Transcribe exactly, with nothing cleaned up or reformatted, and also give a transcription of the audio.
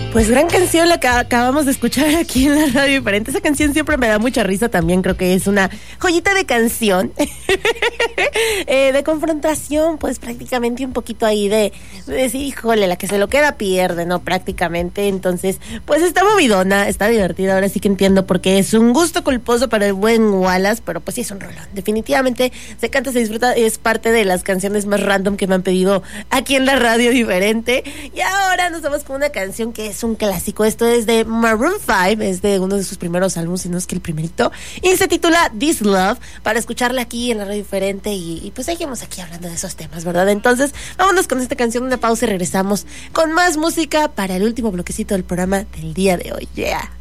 Pues gran canción la que acabamos de escuchar aquí en la Radio Diferente. Esa canción siempre me da mucha risa también. Creo que es una joyita de canción. eh, de confrontación, pues prácticamente un poquito ahí de, de decir, híjole, la que se lo queda pierde, ¿no? Prácticamente. Entonces, pues está movidona, está divertida. Ahora sí que entiendo porque es un gusto culposo para el buen Wallace, pero pues sí es un rolón. Definitivamente se canta, se disfruta. Es parte de las canciones más random que me han pedido aquí en la Radio Diferente. Y ahora nos vamos con una canción que es un clásico. Esto es de Maroon five, es de uno de sus primeros álbumes, si no es que el primerito, y se titula This Love, para escucharla aquí en la Radio Diferente y, y pues seguimos aquí hablando de esos temas, ¿verdad? Entonces, vámonos con esta canción, una pausa y regresamos con más música para el último bloquecito del programa del día de hoy. Yeah.